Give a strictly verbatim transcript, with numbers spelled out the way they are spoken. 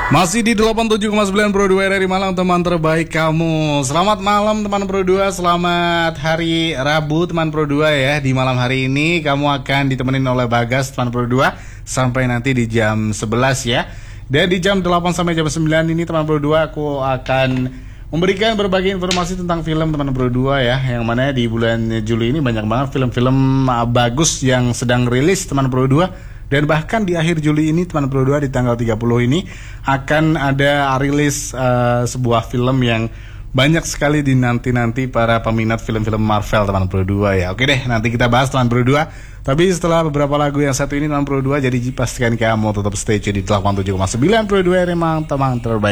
Masih di delapan puluh tujuh koma sembilan Pro dua R R I Malang, teman terbaik kamu. Selamat malam teman Pro dua, selamat hari Rabu teman Pro dua ya. Di malam hari ini kamu akan ditemenin oleh Bagas teman Pro dua sampai nanti di jam sebelas ya. Dan di jam delapan sampai jam sembilan ini teman Pro dua aku akan memberikan berbagai informasi tentang film teman Pro dua ya. Yang mana di bulan Juli ini banyak banget film-film bagus yang sedang rilis teman Pro dua. Dan bahkan di akhir Juli ini teman Pro dua di tanggal tiga puluh ini akan ada rilis uh, sebuah film yang banyak sekali dinanti-nanti para peminat film-film Marvel teman Pro dua ya. Oke deh, nanti kita bahas teman Pro dua. Tapi setelah beberapa lagu yang satu ini teman Pro dua, jadi pastikan kamu tetap stay tune di delapan puluh tujuh koma sembilan Pro dua, emang teman terbaik.